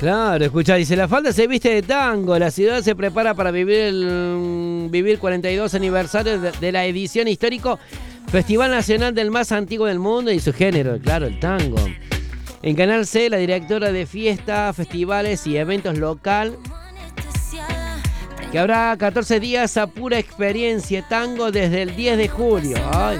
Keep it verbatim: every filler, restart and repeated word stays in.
Claro, escuchá, dice, la falda se viste de tango, la ciudad se prepara para vivir el vivir cuarenta y dos aniversario de, de la edición histórico Festival Nacional del más antiguo del mundo y su género, claro, el tango. En Canal C, la directora de fiestas, festivales y eventos local, que habrá catorce días a pura experiencia tango desde el diez de julio. Ay,